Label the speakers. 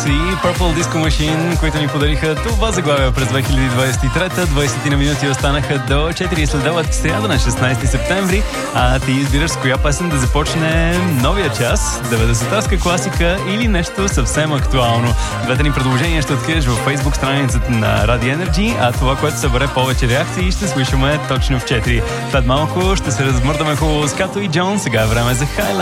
Speaker 1: Dogs и Purple Disco Machine, които ни подариха това заглавие през 2023. 20 на минути останаха до 4 следобед, сряда на 16 септември. А ти избираш с коя песен да започне новия час, 90-тарска класика или нещо съвсем актуално. Двете ни предложения ще откриеш във Facebook страницата на Radio Energy, а това, което събере повече реакции, ще слушаме точно в 4. След малко ще се размърдаме хубаво с Като и Джон. Сега е време за Highlight.